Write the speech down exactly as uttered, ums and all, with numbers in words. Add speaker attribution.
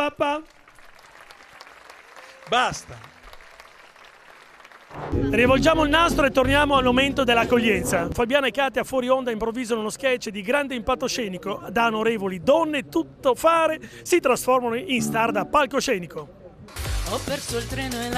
Speaker 1: pa. Basta. Rivolgiamo il nastro e torniamo al momento dell'accoglienza. Fabiana e Katia fuori onda improvvisano uno sketch di grande impatto scenico. Da onorevoli donne tutto fare si trasformano in star da palcoscenico.
Speaker 2: Ho perso il treno e